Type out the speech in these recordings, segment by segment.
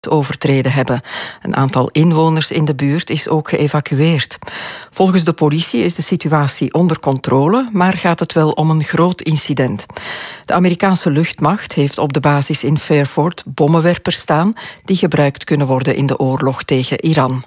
overtreden hebben. Een aantal inwoners in de buurt is ook geëvacueerd. Volgens de politie is de situatie onder controle, maar gaat het wel om een groot incident. De Amerikaanse luchtmacht heeft op de basis in Fairford bommenwerpers staan die gebruikt kunnen worden in de oorlog tegen Iran.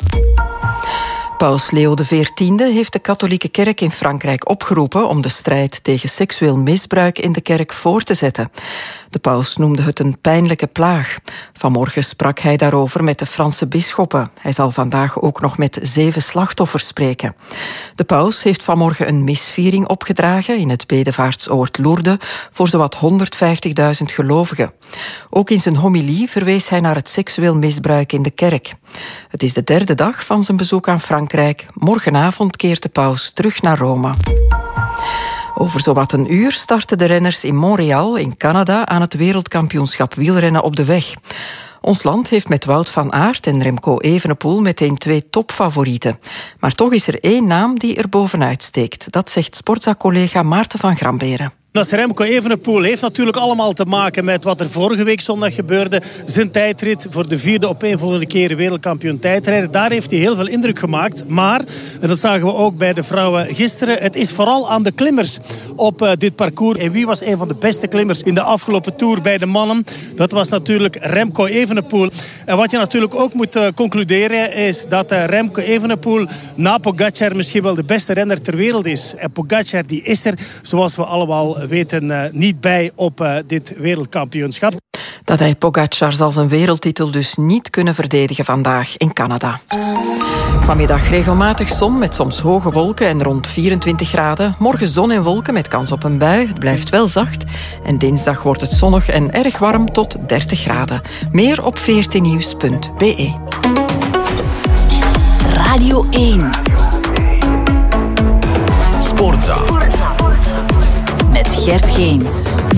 Paus Leo XIV heeft de katholieke kerk in Frankrijk opgeroepen om de strijd tegen seksueel misbruik in de kerk voor te zetten. De paus noemde het een pijnlijke plaag. Vanmorgen sprak hij daarover met de Franse bisschoppen. Hij zal vandaag ook nog met 7 slachtoffers spreken. De paus heeft vanmorgen een misviering opgedragen in het bedevaartsoord Lourdes voor zowat 150.000 gelovigen. Ook in zijn homilie verwees hij naar het seksueel misbruik in de kerk. Het is de 3e dag van zijn bezoek aan Frankrijk. Morgenavond keert de paus terug naar Rome. Over zowat een uur starten de renners in Montreal in Canada aan het wereldkampioenschap wielrennen op de weg. Ons land heeft met Wout van Aert en Remco Evenepoel meteen 2 topfavorieten. Maar toch is er 1 naam die er bovenuit steekt. Dat zegt Sportza-collega Maarten van Gramberen. Dat is Remco Evenepoel. Heeft natuurlijk allemaal te maken met wat er vorige week zondag gebeurde. Zijn tijdrit voor de 4e opeenvolgende keer wereldkampioen tijdrijden. Daar heeft hij heel veel indruk gemaakt. Maar, en dat zagen we ook bij de vrouwen gisteren, het is vooral aan de klimmers op dit parcours. En wie was een van de beste klimmers in de afgelopen Tour bij de mannen? Dat was natuurlijk Remco Evenepoel. En wat je natuurlijk ook moet concluderen is dat Remco Evenepoel na Pogacar misschien wel de beste renner ter wereld is. En Pogacar die is er, zoals we allemaal weten, niet bij op dit wereldkampioenschap. Dat hij Pogacar zal zijn wereldtitel dus niet kunnen verdedigen vandaag in Canada. Vanmiddag regelmatig zon met soms hoge wolken en rond 24 graden. Morgen zon en wolken met kans op een bui. Het blijft wel zacht. En dinsdag wordt het zonnig en erg warm tot 30 graden. Meer op 14nieuws.be. Radio 1. Sportza. Met Gert Geens.